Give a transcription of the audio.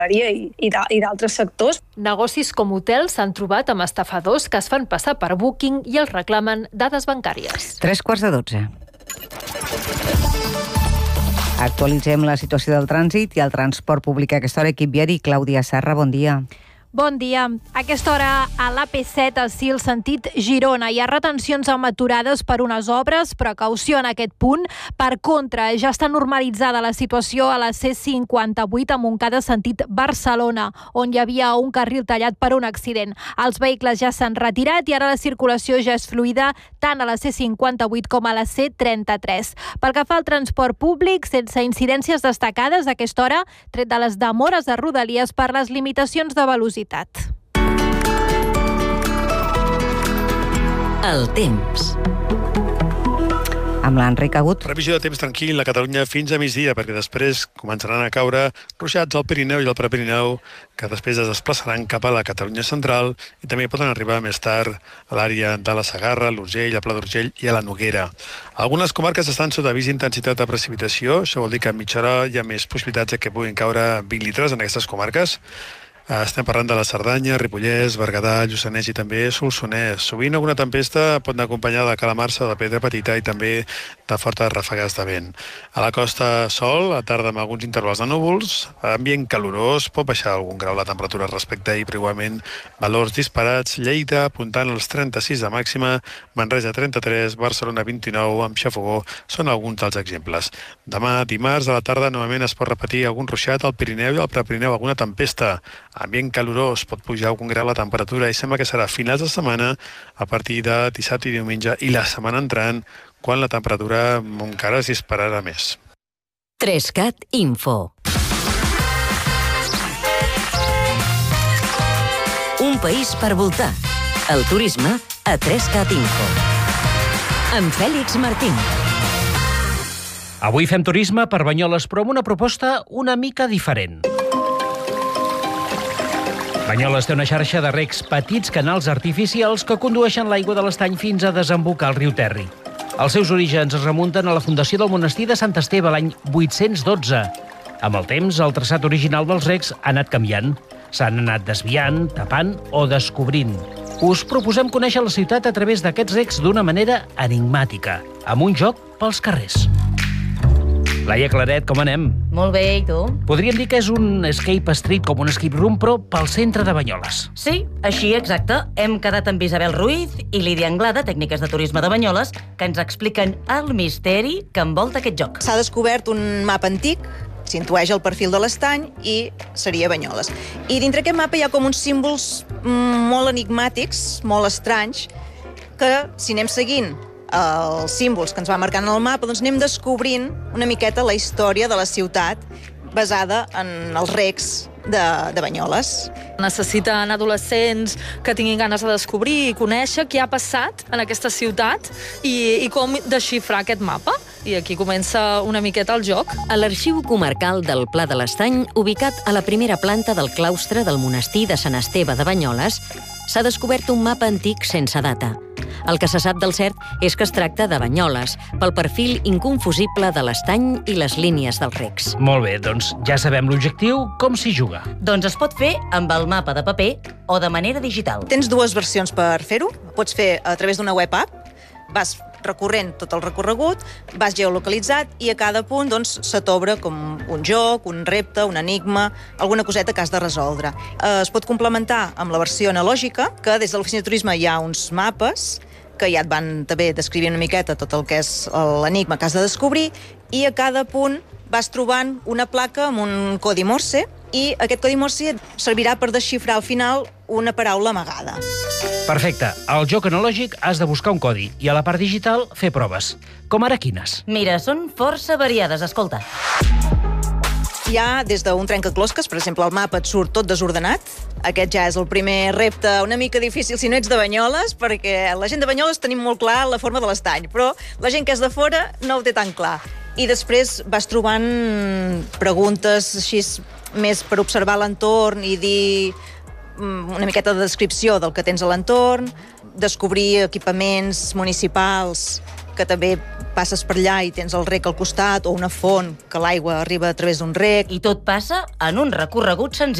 i d'altres sectors. Negocis com hotels s'han trobat amb estafadors que es fan passar per Booking i els reclamen dades bancàries. 3:45. Actualitzem la situació del trànsit i el transport públic a aquesta hora. Equip viari, Clàudia Serra, bon dia. Bon dia. A aquesta hora a l'AP7 a Sil sentit Girona hi ha retencions amb aturades per unes obres, precaució en aquest punt. Per contra, ja està normalitzada la situació a la C58 a Montcada sentit Barcelona, on hi havia un carril tallat per un accident. Els vehicles ja s'han retirat i ara la circulació ja és fluida tant a la C58 com a la C33. Pel que fa al transport públic, sense incidències destacades a aquesta hora, tret de les demores de Rodalies per les limitacions de velocitat. El temps. Amb l'Enric Agut. Previsió de temps tranquil a Catalunya fins a migdia, perquè després començaran a caure ruixats al Pirineu i al Prepirineu, que després es desplaçaran cap a la Catalunya central i també poden arribar més tard a l'àrea de la Segarra, l'Urgell, a Pla d'Urgell i a la Noguera. Algunes comarques estan sota avís d'intensitat de precipitació, això vol dir que a mitja hora hi ha més possibilitats de que puguin caure 20 litres en aquestes comarques. Estem parlant de la Cerdanya, Ripollès, Berguedà, Lluçanès i també Solsonès. Sovint alguna tempesta pot anar acompanyada de calamarsa, de pedra petita i també de fortes ràfegues de vent. A la costa sol, a tarda amb alguns intervals de núvols, ambient calorós, pot baixar algun grau la temperatura respecte a ahir, però igualment valors disparats. Lleida apuntant als 36 de màxima, Manresa 33, Barcelona 29, amb xafogó són alguns dels exemples. Demà, dimarts, a la tarda, novament es pot repetir algun ruixat al Pirineu i al Prepirineu, alguna tempesta. Ambient calorós, pot pujar algun grau la temperatura i sembla que serà a finals de setmana, a partir de dissabte i diumenge i la setmana entrant, quan la temperatura encara es dispararà més. 3CAT Info. Un país per voltar. El turisme a 3CAT Info. Amb Fèlix Martín. Avui fem turisme per Banyoles, però amb una proposta una mica diferent. Banyoles té una xarxa de recs, petits canals artificials que condueixen l'aigua de l'estany fins a desembocar al riu Terri. Els seus orígens es remunten a la fundació del monestir de Sant Esteve l'any 812. Amb el temps, el traçat original dels recs ha anat canviant. S'han anat desviant, tapant o descobrint. Us proposem conèixer la ciutat a través d'aquests recs d'una manera enigmàtica, amb un joc pels carrers. Laia Claret, com anem? Molt bé, i tu? Podríem dir que és un escape street, com un escape room, però pel centre de Banyoles. Sí, així exacte. Hem quedat amb Isabel Ruiz i Lídia Anglada, tècniques de turisme de Banyoles, que ens expliquen el misteri que envolta aquest joc. S'ha descobert un mapa antic, s'intueix el perfil de l'estany i seria Banyoles. I dintre aquest mapa hi ha com uns símbols molt enigmàtics, molt estranys, que si anem seguint els símbols que ens va marcant en el mapa, doncs anem descobrint una miqueta la història de la ciutat basada en els recs de Banyoles. Necessiten adolescents que tinguin ganes de descobrir i conèixer què ha passat en aquesta ciutat i com desxifrar aquest mapa. I aquí comença una miqueta el joc. A l'Arxiu Comarcal del Pla de l'Estany, ubicat a la primera planta del claustre del monestir de Sant Esteve de Banyoles, s'ha descobert un mapa antic sense data. El que se sap del cert és que es tracta de Banyoles, pel perfil inconfusible de l'estany i les línies dels recs. Molt bé, doncs ja sabem l'objectiu, com s'hi juga. Doncs es pot fer amb el mapa de paper o de manera digital. Tens dues versions per fer-ho. Pots fer a través d'una web app, vas recorrent tot el recorregut, vas geolocalitzat i a cada punt doncs, se t'obre com un joc, un repte, un enigma, alguna coseta que has de resoldre. Es pot complementar amb la versió analògica, que des de l'Oficina de Turisme hi ha uns mapes que ja et van també descrivint una miqueta tot el que és l'enigma que has de descobrir i a cada punt vas trobant una placa amb un codi Morse i aquest codi Morse et servirà per desxifrar al final una paraula amagada. Perfecte. Al joc analògic has de buscar un codi i a la part digital fer proves. Com ara quines? Mira, són força variades, escolta. Hi ha des d'un trencaclosques, per exemple, el mapa et surt tot desordenat. Aquest ja és el primer repte una mica difícil si no ets de Banyoles, perquè la gent de Banyoles tenim molt clar la forma de l'estany, però la gent que és de fora no ho té tan clar. I després vas trobant preguntes així més per observar l'entorn i dir una miqueta de descripció del que tens a l'entorn, descobrir equipaments municipals que també passes per allà i tens el rec al costat, o una font que l'aigua arriba a través d'un rec. I tot passa en un recorregut senzill.